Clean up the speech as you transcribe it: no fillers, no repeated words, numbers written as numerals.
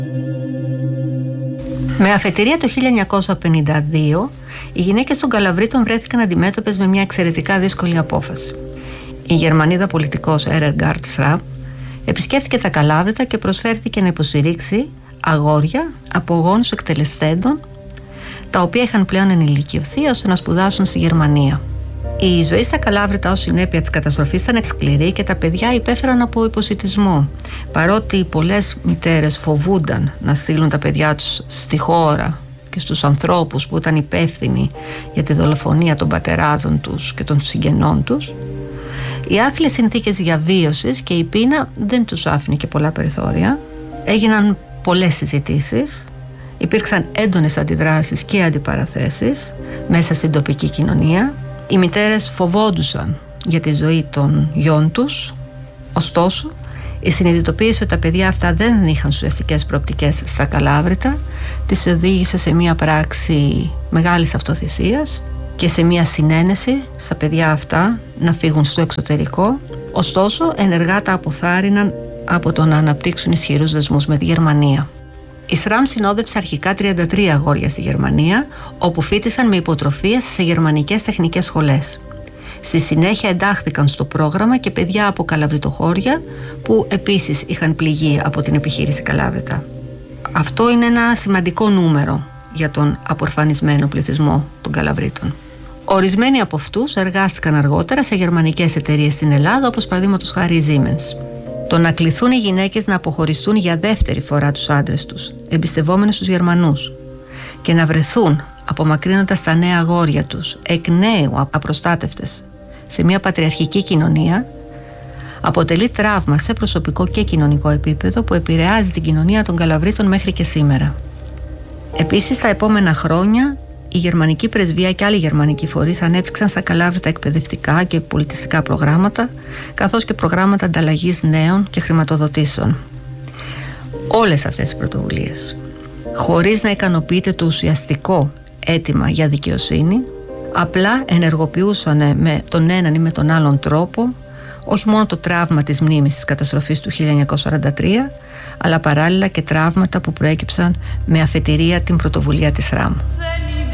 Με αφετηρία το 1952, οι γυναίκες των Καλαβρίτων βρέθηκαν αντιμέτωπες με μια εξαιρετικά δύσκολη απόφαση. Η Γερμανίδα πολιτικός Ερενγκάρντ Σραμ επισκέφθηκε τα Καλάβρητα και προσφέρθηκε να υποστηρίξει αγόρια από γόνους εκτελεσθέντων, τα οποία είχαν πλέον ενηλικιωθεί ώστε να σπουδάσουν στη Γερμανία. Η ζωή στα Καλάβρητα ως συνέπεια της καταστροφής ήταν σκληρή και τα παιδιά υπέφεραν από υποσιτισμό. Παρότι πολλές μητέρες φοβούνταν να στείλουν τα παιδιά τους στη χώρα και στους ανθρώπους που ήταν υπεύθυνοι για τη δολοφονία των πατεράδων τους και των συγγενών τους, οι άθλιες συνθήκες διαβίωσης και η πείνα δεν τους άφηνε και πολλά περιθώρια. Έγιναν πολλές συζητήσεις, υπήρξαν έντονες αντιδράσεις και αντιπαραθέσεις μέσα στην τοπική κοινωνία. Οι μητέρες φοβόντουσαν για τη ζωή των γιών τους, ωστόσο η συνειδητοποίηση ότι τα παιδιά αυτά δεν είχαν ουσιαστικές προοπτικές στα Καλάβρητα τις οδήγησε σε μια πράξη μεγάλης αυτοθυσίας και σε μια συνένεση στα παιδιά αυτά να φύγουν στο εξωτερικό, ωστόσο ενεργά τα αποθάρρυναν από το να αναπτύξουν ισχυρούς δεσμούς με τη Γερμανία. Η Σραμ συνόδευσε αρχικά 33 αγόρια στη Γερμανία, όπου φοίτησαν με υποτροφίες σε γερμανικές τεχνικές σχολές. Στη συνέχεια εντάχθηκαν στο πρόγραμμα και παιδιά από καλαβριτοχώρια που επίσης είχαν πληγεί από την επιχείρηση Καλάβρητα. Αυτό είναι ένα σημαντικό νούμερο για τον απορφανισμένο πληθυσμό των Καλαβρίτων. Ορισμένοι από αυτούς εργάστηκαν αργότερα σε γερμανικές εταιρείες στην Ελλάδα, όπως παραδείγματος χάρη η Siemens. Το να κληθούν οι γυναίκες να αποχωριστούν για δεύτερη φορά τους άντρες τους, εμπιστευόμενοι στους Γερμανούς, και να βρεθούν απομακρύνοντας τα νέα αγόρια τους εκ νέου απροστάτευτες σε μια πατριαρχική κοινωνία, αποτελεί τραύμα σε προσωπικό και κοινωνικό επίπεδο που επηρεάζει την κοινωνία των Καλαβρίτων μέχρι και σήμερα. Επίσης, τα επόμενα χρόνια η γερμανική πρεσβεία και άλλοι γερμανικοί φορείς ανέπτυξαν στα Καλάβρητα εκπαιδευτικά και πολιτιστικά προγράμματα, καθώς και προγράμματα ανταλλαγής νέων και χρηματοδοτήσεων. Όλες αυτές οι πρωτοβουλίες, χωρίς να ικανοποιείται το ουσιαστικό αίτημα για δικαιοσύνη, απλά ενεργοποιούσαν με τον έναν ή με τον άλλον τρόπο όχι μόνο το τραύμα της μνήμης της καταστροφής του 1943, αλλά παράλληλα και τραύματα που προέκυψαν με αφετηρία την πρωτοβουλία της Σραμ.